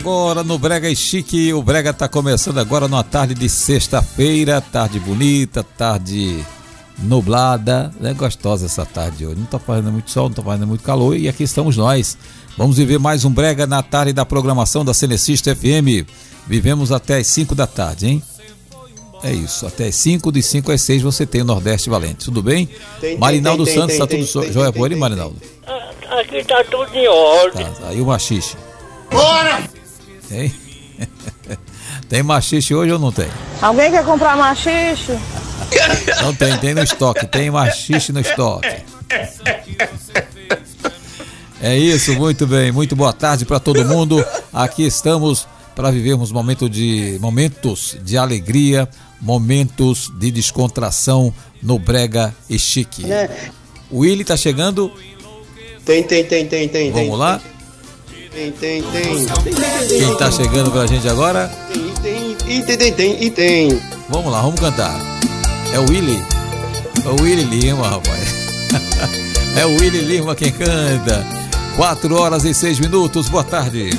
Agora no Brega e Chique, o Brega tá começando agora numa tarde de sexta-feira, tarde bonita, tarde nublada, é gostosa essa tarde hoje, não tá fazendo muito sol, não tá fazendo muito calor e aqui estamos nós. Vamos viver mais um Brega na tarde da programação da Cenecista FM, vivemos até as 5 da tarde, hein? É isso, até as 5, de 5 às 6 você tem o Nordeste Valente, tudo bem? Marinaldo Santos, tá tudo jóia por aí, Marinaldo? Aqui tá tudo em ordem. Tá, aí o machixe. Bora! Tem? Tem machixe hoje ou não tem? Alguém quer comprar machixe? Não tem, tem no estoque, tem machixe no estoque. É isso, muito bem, muito boa tarde para todo mundo. Aqui estamos para vivermos momentos de alegria, momentos de descontração no Brega e Chique. O Willy tá chegando? Tem. Vamos lá? Tem. Quem tá chegando pra gente agora? Tem. Vamos lá, vamos cantar. É o Willy? É o Willy Lima, rapaz. É o Willy Lima quem canta. 4 horas e 6 minutos, boa tarde.